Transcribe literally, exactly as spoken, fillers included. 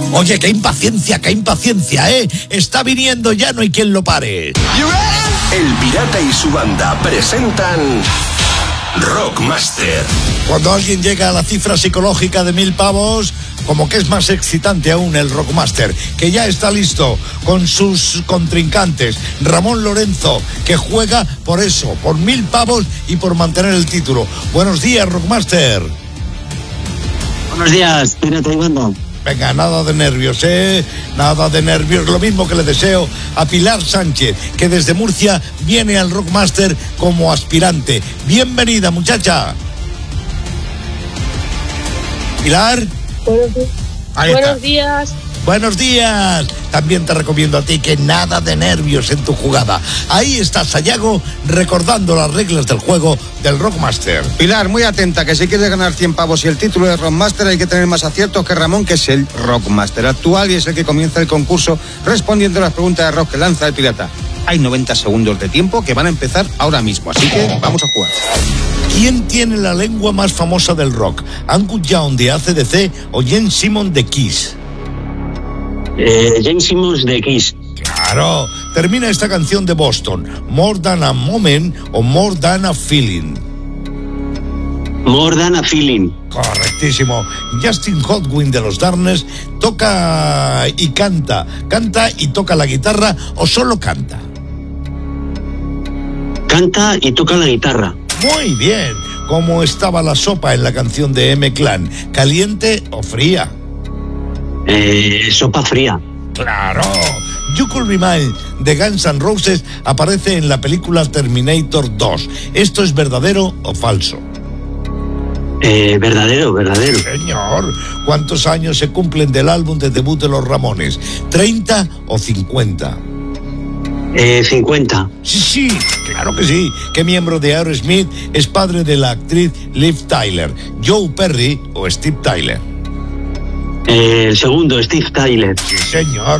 Oye, qué impaciencia, qué impaciencia, ¿eh? Está viniendo ya, no hay quien lo pare. El Pirata y su banda presentan Rockmaster. Cuando alguien llega a la cifra psicológica de mil pavos, como que es más excitante aún el Rockmaster, que ya está listo con sus contrincantes. Ramón Lorenzo, que juega por eso, por mil pavos y por mantener el título. Buenos días, Rockmaster. Buenos días, Pirata y banda. Venga, nada de nervios, ¿eh? Nada de nervios. Lo mismo que le deseo a Pilar Sánchez, que desde Murcia viene al Rockmaster como aspirante. Bienvenida, muchacha. Pilar. Buenos, di- Ahí está. Buenos días. Buenos días. También te recomiendo a ti que nada de nervios en tu jugada. Ahí está Sayago recordando las reglas del juego del Rockmaster. Pilar, muy atenta, que si quieres ganar cien pavos y el título de Rockmaster hay que tener más aciertos que Ramón, que es el Rockmaster actual y es el que comienza el concurso respondiendo a las preguntas de rock que lanza el pirata. Hay noventa segundos de tiempo que van a empezar ahora mismo, así que vamos a jugar. ¿Quién tiene la lengua más famosa del rock? ¿Angus Young de A C D C o Gene Simmons de Kiss? Eh, James Simmons de Kiss. Claro, termina esta canción de Boston, More Than a Moment o More Than a Feeling. More Than a Feeling. Correctísimo. Justin Hotwin de los Darkness toca y canta, canta y toca la guitarra o solo canta. Canta y toca la guitarra. Muy bien. ¿Cómo estaba la sopa en la canción de M-Clan? ¿Caliente o fría? Eh, sopa fría. ¡Claro! You Could Be Mine de Guns N' Roses aparece en la película Terminator dos. ¿Esto es verdadero o falso? Eh, verdadero, verdadero. Señor, ¿cuántos años se cumplen del álbum de debut de los Ramones? ¿treinta o cincuenta? Eh, cincuenta. Sí, sí, claro que sí. ¿Qué miembro de Aerosmith es padre de la actriz Liv Tyler? ¿Joe Perry o Steve Tyler? Eh, el segundo, Steve Tyler. Sí, señor.